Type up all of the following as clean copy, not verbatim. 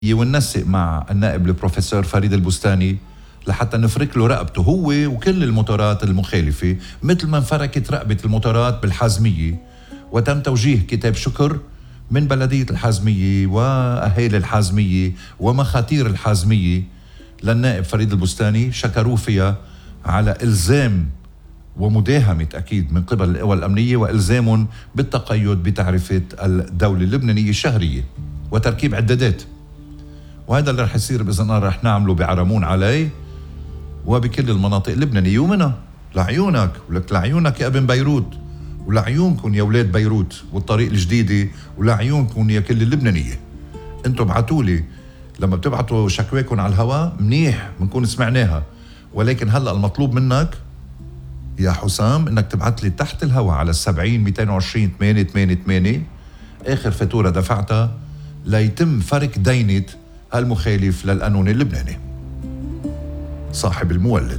وننسق مع النائب البروفيسور فريد البستاني لحتى نفرك له رقبته هو وكل الموتورات المخالفة، مثل ما انفركت رقبة الموتورات بالحازمية. وتم توجيه كتاب شكر من بلدية الحازمية وأهالي الحازمية ومخاتير الحازمية للنائب فريد البستاني، شكروه فيها على إلزام ومداهمة أكيد من قبل القوى الأمنية وإلزام بالتقيد بتعرفة الدولة اللبنانية الشهرية وتركيب عدادات. وهذا اللي رح يصير بإذن الله رح نعمله بعرمون علي وبكل المناطق اللبنانية ومنها لعيونك ولك لعيونك يا ابن بيروت ولعيونكم يا ولاد بيروت والطريق الجديدة ولعيونكم يا كل اللبنانية. انتم ابعتولي لما بتبعتوا شكواكم على الهواء منيح بنكون سمعناها، ولكن هلأ المطلوب منك يا حسام انك تبعت لي تحت الهواء على 70-220-888 اخر فاتورة دفعتها ليتم فرك دينة المخالف للقانون اللبناني صاحب المولد.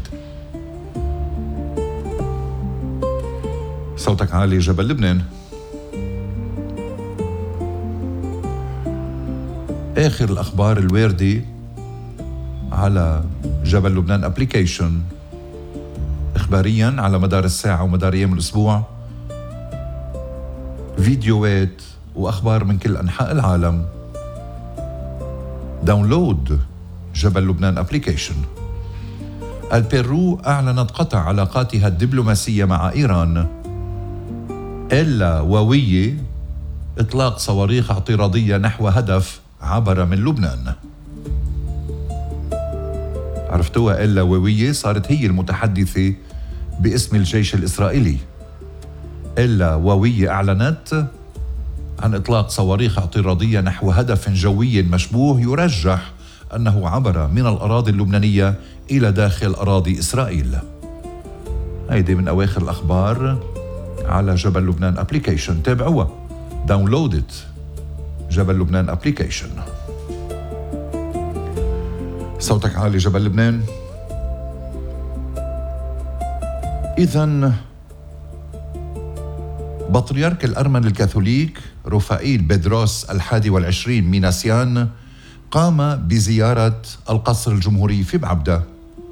صوتك عالي جبل لبنان. آخر الأخبار الواردة على جبل لبنان أبليكيشن إخباريا على مدار الساعة ومدار أيام الأسبوع، فيديوهات وأخبار من كل أنحاء العالم. داونلود جبل لبنان أبليكيشن. البيرو أعلنت قطع علاقاتها الدبلوماسية مع إيران إلا ووية إطلاق صواريخ اعتراضية نحو هدف عبر من لبنان. عرفتوها إلا ووية صارت هي المتحدثة باسم الجيش الإسرائيلي. إلا ووية أعلنت عن إطلاق صواريخ اعتراضية نحو هدف جوي مشبوه يرجح أنه عبر من الأراضي اللبنانية إلى داخل أراضي إسرائيل. هيدي من أواخر الأخبار على جبل لبنان أبليكيشن، تابعوها داونلودت جبل لبنان أبليكيشن. صوتك عالي جبل لبنان. إذن بطريرك الأرمن الكاثوليك رفائيل بيدروس 21 ميناسيان قام بزيارة القصر الجمهوري في بعبدة.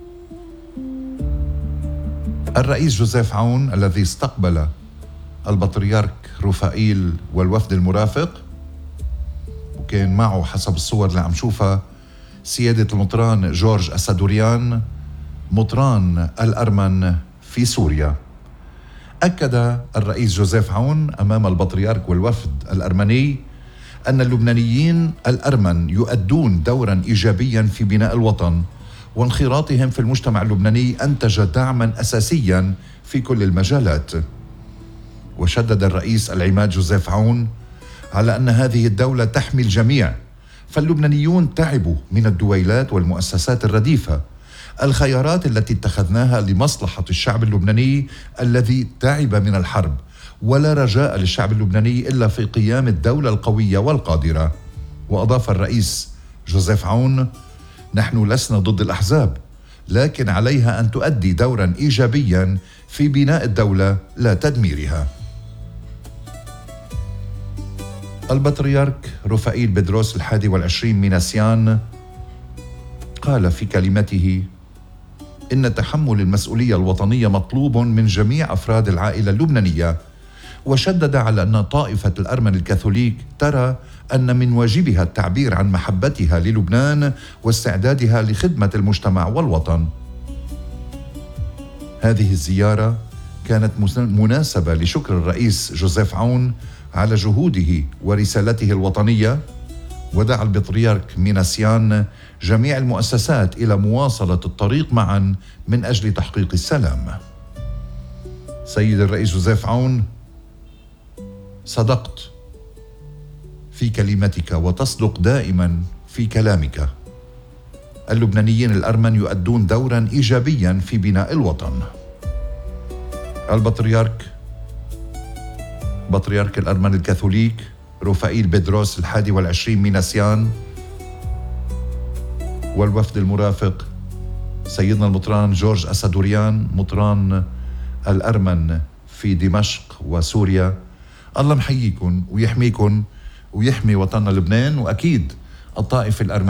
الرئيس جوزيف عون الذي استقبل البطريرك رفائيل والوفد المرافق، وكان معه حسب الصور اللي عم شوفها سيادة المطران جورج أسادوريان مطران الأرمن في سوريا. أكد الرئيس جوزيف عون أمام البطريرك والوفد الأرمني أن اللبنانيين الأرمن يؤدون دورا إيجابيا في بناء الوطن، وانخراطهم في المجتمع اللبناني أنتج دعما أساسيا في كل المجالات. وشدد الرئيس العماد جوزيف عون على أن هذه الدولة تحمي الجميع، فاللبنانيون تعبوا من الدويلات والمؤسسات الرديفة، الخيارات التي اتخذناها لمصلحة الشعب اللبناني الذي تعب من الحرب، ولا رجاء للشعب اللبناني إلا في قيام الدولة القوية والقادرة. وأضاف الرئيس جوزيف عون: نحن لسنا ضد الأحزاب، لكن عليها أن تؤدي دورا إيجابيا في بناء الدولة لا تدميرها. البطريرك رفائيل بيدروس 21 ميناسيان قال في كلمته إن تحمل المسؤولية الوطنية مطلوب من جميع أفراد العائلة اللبنانية، وشدد على أن طائفة الأرمن الكاثوليك ترى أن من واجبها التعبير عن محبتها للبنان واستعدادها لخدمة المجتمع والوطن. هذه الزيارة كانت مناسبة لشكر الرئيس جوزيف عون على جهوده ورسالته الوطنية، ودعا البطريرك ميناسيان جميع المؤسسات إلى مواصلة الطريق معا من أجل تحقيق السلام. سيد الرئيس جوزيف عون: صدقت في كلمتك وتصدق دائما في كلامك. اللبنانيين الأرمن يؤدون دورا إيجابيا في بناء الوطن. بطريرك الأرمن الكاثوليك رفائيل بيدروس 21 ميناسيان والوفد المرافق سيدنا المطران جورج أسادوريان مطران الأرمن في دمشق وسوريا، الله محييكم ويحميكم ويحمي وطننا لبنان. وأكيد الطائفة الأرمنية